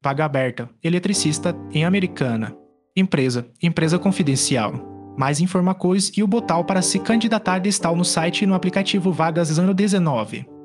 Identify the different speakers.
Speaker 1: vaga aberta, eletricista em Americana. Empresa confidencial. Mais informações e o botão para se candidatar está no site e no aplicativo Vagas ano 19.